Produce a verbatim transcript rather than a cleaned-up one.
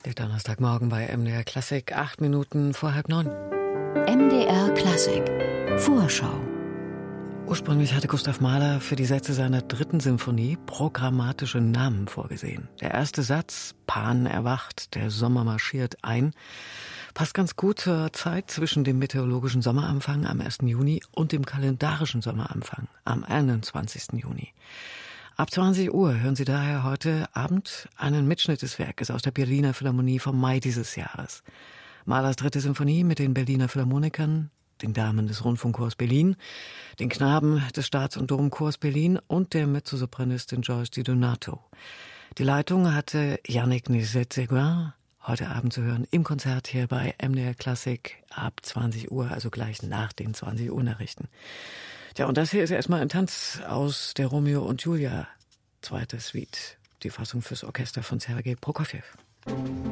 Der Donnerstagmorgen bei M D R Klassik, acht Minuten vor halb neun. M D R Klassik Vorschau. Ursprünglich hatte Gustav Mahler für die Sätze seiner dritten Symphonie programmatische Namen vorgesehen. Der erste Satz, Pan erwacht, der Sommer marschiert ein, passt ganz gut zur Zeit zwischen dem meteorologischen Sommeranfang am ersten Juni und dem kalendarischen Sommeranfang am einundzwanzigsten Juni. Ab zwanzig Uhr hören Sie daher heute Abend einen Mitschnitt des Werkes aus der Berliner Philharmonie vom Mai dieses Jahres. Mahlers dritte Symphonie mit den Berliner Philharmonikern, den Damen des Rundfunkchors Berlin, den Knaben des Staats- und Domchors Berlin und der Mezzosopranistin Joyce Di Donato. Die Leitung hatte Yannick Nézet-Séguin, heute Abend zu hören im Konzert hier bei M D R Klassik ab zwanzig Uhr, also gleich nach den zwanzig Uhr Nachrichten. Ja, und das hier ist erstmal ein Tanz aus der Romeo und Julia zweite Suite, die Fassung fürs Orchester von Sergei Prokofjew.